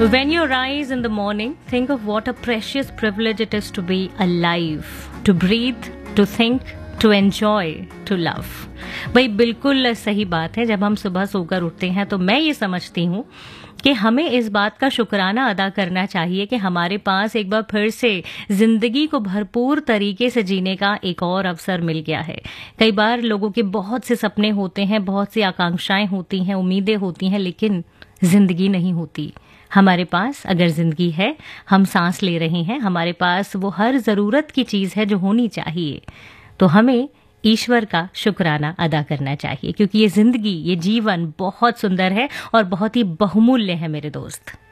When you rise in the morning, think of what a precious privilege it is to be alive, to breathe, to think, to enjoy, to love. भाई बिल्कुल सही बात है। जब हम सुबह सोकर उठते हैं तो मैं ये समझती हूँ कि हमें इस बात का शुक्राना अदा करना चाहिए कि हमारे पास एक बार फिर से जिंदगी को भरपूर तरीके से जीने का एक और अवसर मिल गया है। कई बार लोगों के बहुत से सपने होते हैं, बहुत सी आकांक्षाएं होती हैं, उम्मीदें होती हैं, लेकिन जिंदगी नहीं होती। हमारे पास अगर जिंदगी है, हम सांस ले रहे हैं, हमारे पास वो हर जरूरत की चीज है जो होनी चाहिए, तो हमें ईश्वर का शुक्राना अदा करना चाहिए, क्योंकि ये जिंदगी, ये जीवन बहुत सुंदर है और बहुत ही बहुमूल्य है मेरे दोस्त।